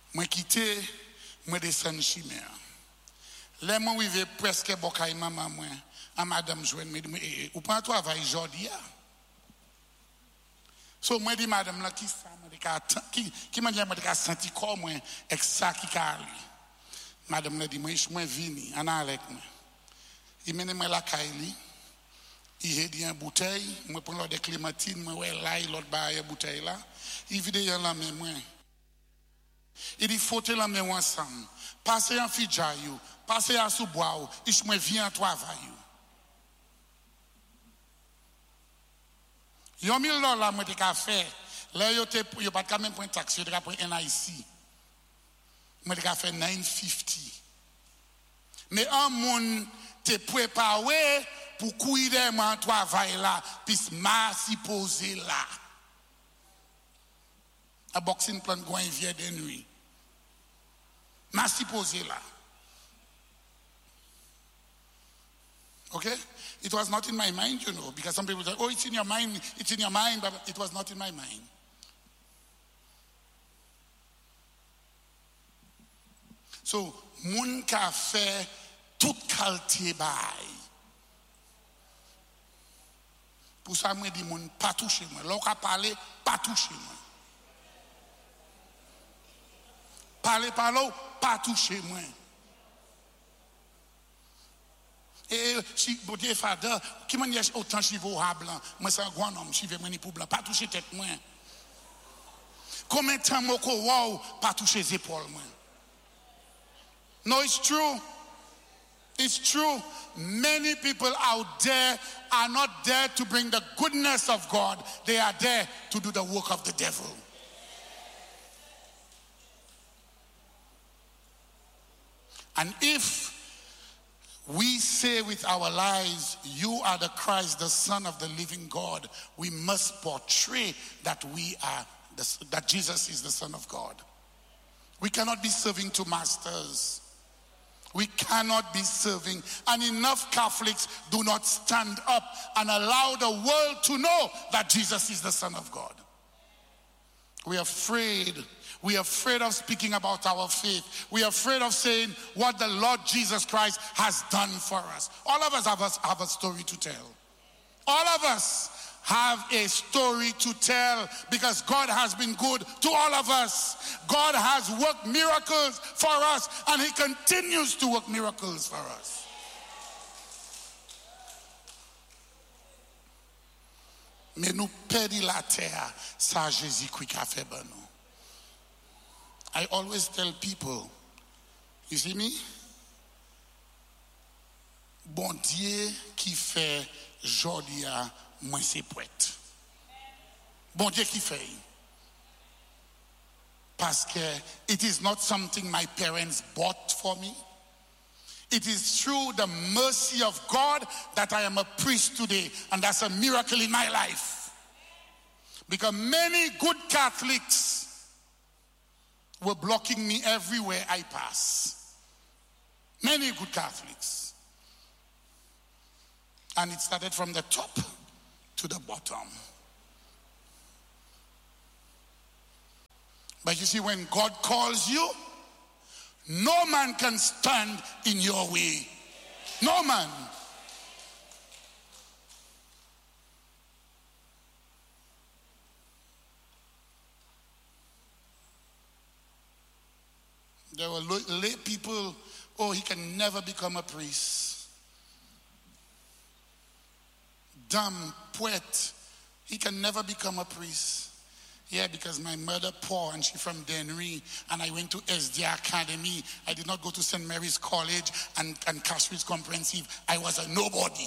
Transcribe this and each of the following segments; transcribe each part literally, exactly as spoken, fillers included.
Moi quitté, moi descends chimère. Les moi arrivé presque bokay maman moi, à madame joine me dit ou prend travail aujourd'hui. So moi dit madame là qui ça qui qui m'a dit moi ka senti corps moi avec ça qui ka ali. Madame là dit moi je moi vini en avec moi. Il mène moi la kaili. Il a dit une bouteille, moi prends l'autre de clémentine, moi ouais là l'autre baille bouteille là. Il vide dans la main moi. Il dit faut te la main ensemble. Passez en fidjaïou, passez à sous-bois, il me vient en travail. Yon mille dollars moi te ka fait. Là yo te yo pas quand même prendre taxi, yo te ka prendre N I C. Moi te ka fait nine fifty. Mais un monde te préparé pour courir mon travail là, puis m'a si posé là. A boxing plan goin vieux de nuit. M'a si posé là. Okay? It was not in my mind, you know, because some people say, oh, it's in your mind, it's in your mind, but it was not in my mind. So, moun ka fait tout qualité bail. Pour ça, moi, dis moun pas toucher moi. L'on ka parler, pas toucher moi. Parler par là, pas toucher moi. Et si bon Dieu fader, qui m'a dit autant chivo à blanc, moi c'est un grand homme, chive moi ni pour blanc, pas toucher tête moi. Combien de temps moko wow, pas toucher les épaules moi. No, it's true. It's true. Many people out there are not there to bring the goodness of God. They are there to do the work of the devil. And if we say with our lives, you are the Christ, the Son of the living God, we must portray that we are the, that Jesus is the Son of God. We cannot be serving two masters. We cannot be serving. And enough Catholics do not stand up and allow the world to know that Jesus is the Son of God. We are afraid. We are afraid of speaking about our faith. We are afraid of saying what the Lord Jesus Christ has done for us. All of us have a, have a story to tell. All of us have a story to tell because God has been good to all of us. God has worked miracles for us and he continues to work miracles for us. Mais nous perdons la terre, ça Jésus-Christ a fait bon nous. I always tell people, you see me? Bon Dieu qui fait jodia, moi c'est poète. Bon Dieu qui fait. Parce que it is not something my parents bought for me. It is through the mercy of God that I am a priest today, and that's a miracle in my life. Because many good Catholics were blocking me everywhere I pass. Many good Catholics. And it started from the top to the bottom. But you see, when God calls you, no man can stand in your way. No man. There were lay people, oh, he can never become a priest. Dumb, poet, he can never become a priest. Yeah, because my mother poor and she from Dennery, and I went to S D Academy. I did not go to Saint Mary's College and, and Cashridge Comprehensive. I was a nobody.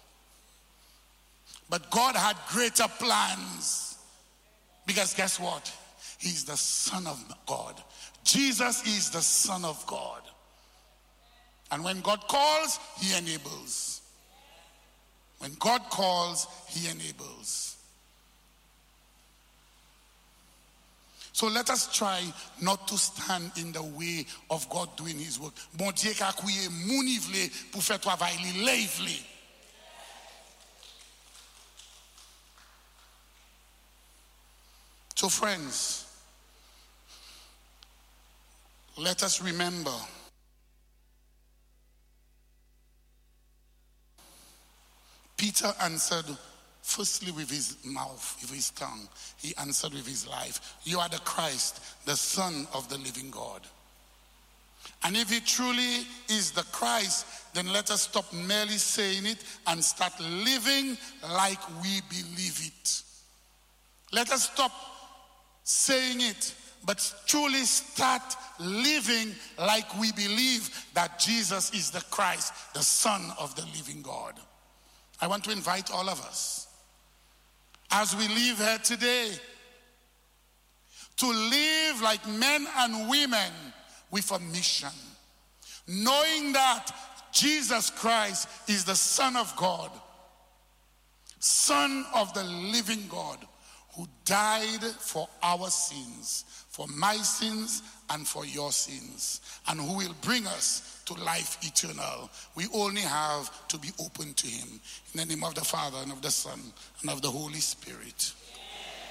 But God had greater plans. Because guess what? He's the Son of God. Jesus is the Son of God. And when God calls, he enables. When God calls, he enables. So let us try not to stand in the way of God doing his work. Bon Dieu ka kouye mouni vle pou fè travay li lei vle. So friends, Let us remember Peter answered firstly with his mouth, with his tongue. He answered with his life. You are the Christ, the Son of the living God. And if he truly is the Christ, then let us stop merely saying it and start living like we believe it. Let us stop saying it, but truly start living like we believe that Jesus is the Christ, the Son of the living God. I want to invite all of us, as we leave here today, to live like men and women with a mission, knowing that Jesus Christ is the Son of God, Son of the living God, who died for our sins, for my sins and for your sins, and who will bring us to life eternal. We only have to be open to him. In the name of the Father, and of the Son, and of the Holy Spirit.